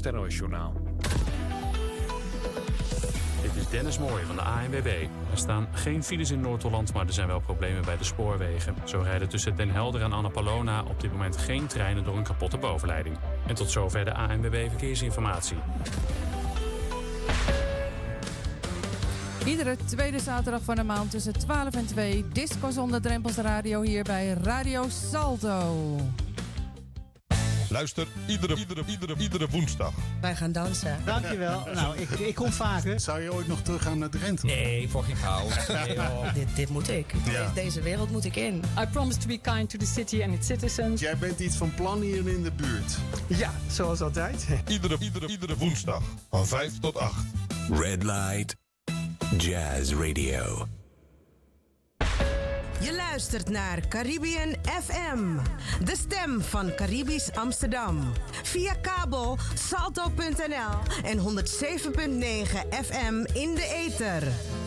het NOS Journaal. Dit is Dennis Mooij van de ANWB. Er staan geen files in Noord-Holland, maar er zijn wel problemen bij de spoorwegen. Zo rijden tussen Den Helder en Annapolona op dit moment geen treinen door een kapotte bovenleiding. En tot zover de ANWB Verkeersinformatie. Iedere tweede zaterdag van de maand tussen 12 en 2... Disco zonder drempels radio hier bij Radio Salto. Luister iedere woensdag. Wij gaan dansen. Dankjewel. Nou, ik kom vaker. Zou je ooit nog teruggaan naar Drenthe? Nee, fucking house. Dit moet ik. Ja. Deze wereld moet ik in. I promise to be kind to the city and its citizens. Jij bent iets van plan hier in de buurt. Ja, zoals altijd. Iedere woensdag van 5 tot 8. Red Light Jazz Radio. Je luistert naar Caribbean FM, de stem van Caribisch Amsterdam. Via kabel salto.nl en 107.9 FM in de ether.